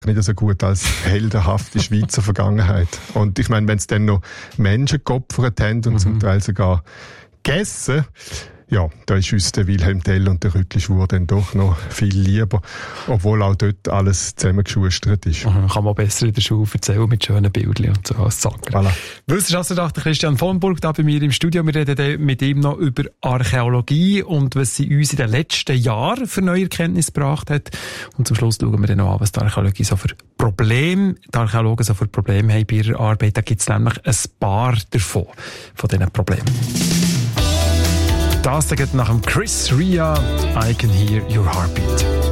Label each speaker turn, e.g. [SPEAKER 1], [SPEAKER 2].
[SPEAKER 1] nicht so gut als heldenhafte Schweizer Vergangenheit. Und ich meine, wenn es dann noch Menschen geopfert haben und zum Teil sogar gegessen, ja, da ist uns der Wilhelm Tell und der Rüttli-Schwur dann doch noch viel lieber, obwohl auch dort alles zusammengeschustert ist.
[SPEAKER 2] Kann man besser in der Schule erzählen mit schönen Bildern und so als Zanger.
[SPEAKER 1] Voilà.
[SPEAKER 2] Wissenschaftler Christian Vonburg da bei mir im Studio. Wir reden mit ihm noch über Archäologie und was sie uns in den letzten Jahren für neue Erkenntnisse gebracht hat. Und zum Schluss schauen wir dann noch an, was die Archäologie so für Probleme, die Archäologen so für Probleme haben bei ihrer Arbeit. Da gibt es nämlich ein paar davon, von diesen Problemen. Das geht nach dem Chris Rea, I Can Hear Your Heartbeat.